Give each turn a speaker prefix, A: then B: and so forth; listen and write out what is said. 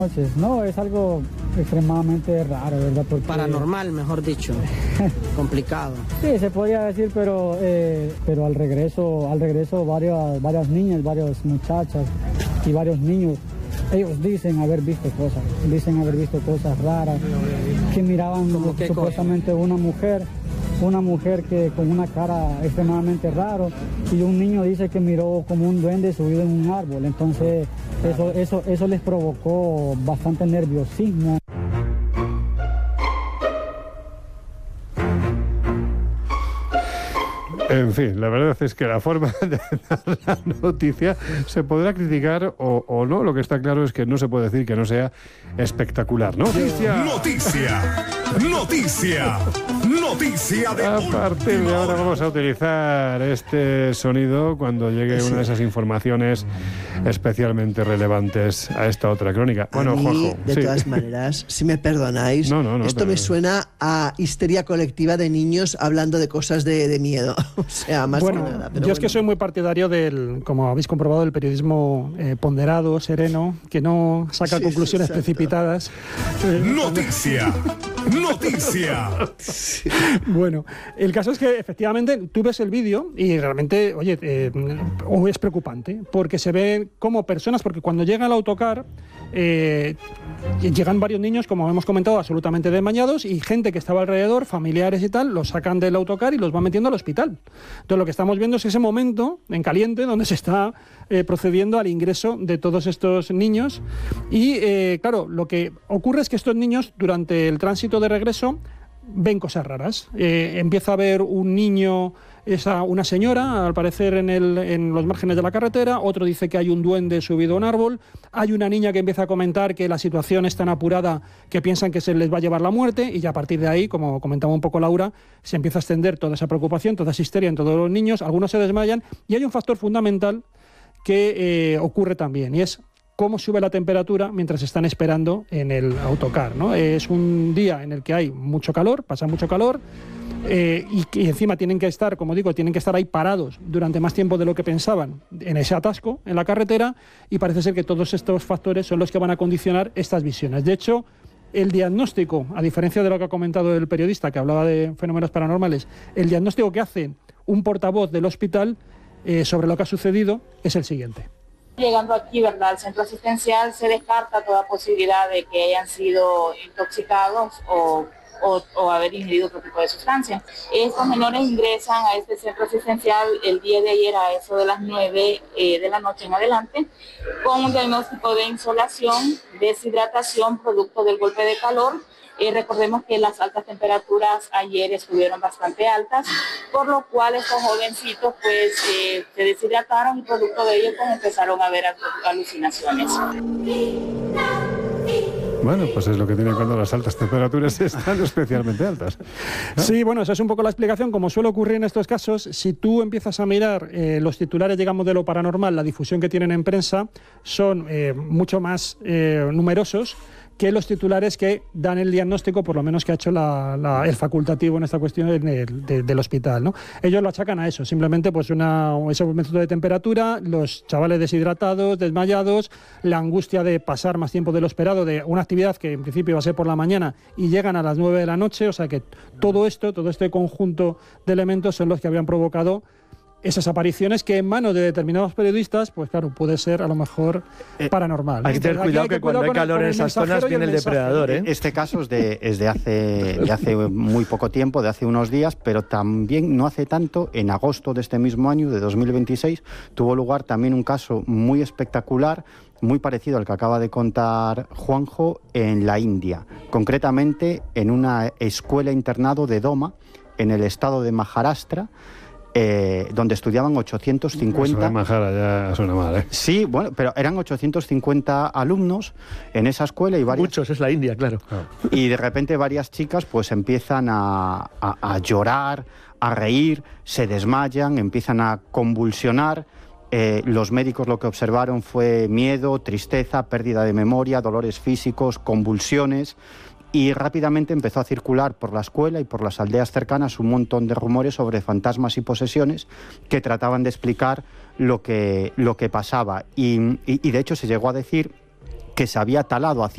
A: No, es algo extremadamente raro, ¿verdad? Porque...
B: paranormal, mejor dicho. Complicado.
A: Sí, se podría decir, pero al regreso varias niñas, varias muchachas y varios niños, ellos dicen haber visto cosas raras, que miraban supuestamente una mujer que con una cara extremadamente raro, y un niño dice que miró como un duende subido en un árbol. Entonces eso les provocó bastante nerviosismo.
C: En fin, la verdad es que la forma de dar la noticia se podrá criticar o no. Lo que está claro es que no se puede decir que no sea espectacular. ¡Noticia!
D: ¡Noticia! ¡Noticia! ¡Noticia de
C: A partir de ahora vamos a utilizar este sonido cuando llegue una de esas informaciones especialmente relevantes a esta otra crónica. Bueno, Juanjo.
E: De todas maneras, si me perdonáis, esto me suena a histeria colectiva de niños hablando de cosas de miedo. O sea, más que nada.
F: Pero yo es que soy muy partidario del, como habéis comprobado, del periodismo ponderado, sereno, que no saca conclusiones precipitadas.
D: ¡Noticia! ¡Noticia!
F: Bueno, el caso es que efectivamente tú ves el vídeo y realmente, oye, es preocupante, porque se ve como personas, porque cuando llega el autocar, llegan varios niños, como hemos comentado, absolutamente desmayados, y gente que estaba alrededor, familiares y tal, los sacan del autocar y los van metiendo al hospital. Entonces lo que estamos viendo es ese momento en caliente donde se está procediendo al ingreso de todos estos niños y claro, lo que ocurre es que estos niños durante el tránsito de regreso ven cosas raras. Empieza a ver un niño, una señora, al parecer en los márgenes de la carretera, otro dice que hay un duende subido a un árbol, hay una niña que empieza a comentar que la situación es tan apurada que piensan que se les va a llevar la muerte, y ya a partir de ahí, como comentaba un poco Laura, se empieza a extender toda esa preocupación, toda esa histeria en todos los niños, algunos se desmayan, y hay un factor fundamental que ocurre también, y es cómo sube la temperatura mientras están esperando en el autocar, ¿no? Es un día en el que hay mucho calor, pasa mucho calor, y encima tienen que estar, como digo, tienen que estar ahí parados durante más tiempo de lo que pensaban en ese atasco en la carretera, y parece ser que todos estos factores son los que van a condicionar estas visiones. De hecho, el diagnóstico, a diferencia de lo que ha comentado el periodista que hablaba de fenómenos paranormales, el diagnóstico que hace un portavoz del hospital sobre lo que ha sucedido es el siguiente.
G: Llegando aquí, ¿verdad?, al centro asistencial, se descarta toda posibilidad de que hayan sido intoxicados o haber ingerido otro tipo de sustancia. Estos menores ingresan a este centro asistencial el día de ayer a eso de las 9 de la noche en adelante, con un diagnóstico de insolación, deshidratación producto del golpe de calor. Recordemos que las altas temperaturas ayer estuvieron bastante altas, por lo cual estos jovencitos pues se deshidrataron y producto de ello pues empezaron a ver alucinaciones.
C: Bueno, pues es lo que tiene cuando las altas temperaturas están especialmente altas, ¿no?
F: Sí, bueno, esa es un poco la explicación. Como suele ocurrir en estos casos, si tú empiezas a mirar los titulares, digamos, de lo paranormal, la difusión que tienen en prensa, son mucho más numerosos que los titulares que dan el diagnóstico, por lo menos que ha hecho el facultativo en esta cuestión del hospital, ¿no? Ellos lo achacan a eso, simplemente pues ese aumento de temperatura, los chavales deshidratados, desmayados, la angustia de pasar más tiempo de lo esperado, de una actividad que en principio iba a ser por la mañana y llegan a las 9 de la noche, o sea que todo este conjunto de elementos son los que habían provocado esas apariciones que en manos de determinados periodistas, pues claro, puede ser a lo mejor paranormal.
H: Hay que tener cuidado que cuando hay calor en esas zonas viene el depredador, ¿eh? Este caso es de hace muy poco tiempo, de hace unos días, pero también no hace tanto, en agosto de este mismo año, de 2026, tuvo lugar también un caso muy espectacular, muy parecido al que acaba de contar Juanjo, en la India, concretamente en una escuela internado de Doma, en el estado de Maharashtra, donde estudiaban 850...
C: Eso de Mahara ya suena mal, ¿eh?
H: Sí, bueno, pero eran 850 alumnos en esa escuela y varias...
I: Muchos, es la India, claro.
H: Y de repente varias chicas pues empiezan a llorar, a reír, se desmayan, empiezan a convulsionar. Los médicos lo que observaron fue miedo, tristeza, pérdida de memoria, dolores físicos, convulsiones... Y rápidamente empezó a circular por la escuela y por las aldeas cercanas un montón de rumores sobre fantasmas y posesiones que trataban de explicar lo que pasaba. Y de hecho se llegó a decir que se había talado